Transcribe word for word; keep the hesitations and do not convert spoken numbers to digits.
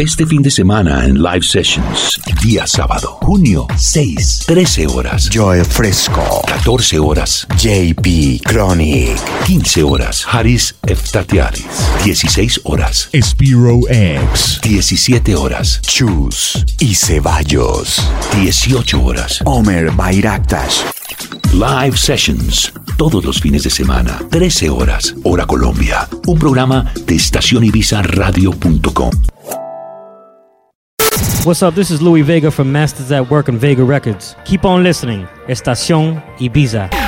Este fin de semana en Live Sessions. Día sábado, junio seis, trece horas. Joe Fresco. catorce horas. J P Chronic. quince horas. Haris Eftatiaris. dieciséis horas. Spiro X. diecisiete horas. Chus y Ceballos. dieciocho horas. Omer Bayraktas. Live Sessions. Todos los fines de semana. trece horas. Hora Colombia. Un programa de estación ibiza radio punto com. What's up? This is Louis Vega from Masters at Work and Vega Records. Keep on listening. Estación Ibiza.